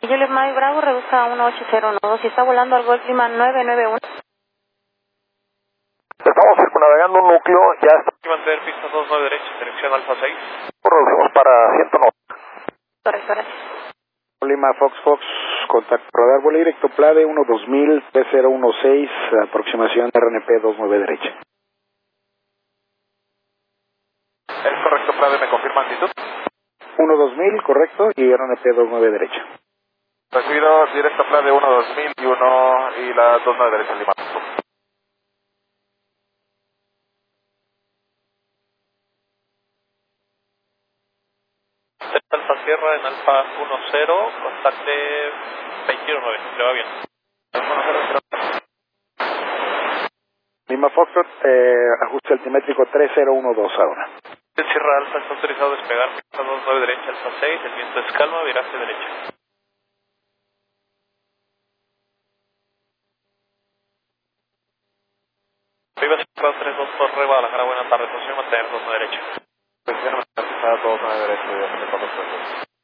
Juliet Mike Bravo, reduzca a 18012 y está volando al Golf Lima 991. Estamos circunnavegando un núcleo, ya está. Mantener pista 29 derecha, dirección Alfa 6. Reducimos para 190. Correcto, gracias. Lima Fox Fox, contacto radar, vuelo directo PLADE 12000, P016, aproximación RNP 29 derecha. Es correcto, Plade, ¿me confirma altitud? 12000, correcto, y RNP 29 derecha. Recibido, directo Plade 12000 y la 29 derecha, Lima. Alfa Sierra en Alfa 10, contacte 219, le va bien. Lima Foxtrot, ajuste altimétrico 3012 ahora. El Sierra Alfa está autorizado a despegar, pista 29 derecha, Alfa 6, el viento es calma, viraje derecha. Viva Sierra 32 Torre, Guadalajara, buenas tardes, posición mantener 29 derecha. Posición mantener 29 derecha,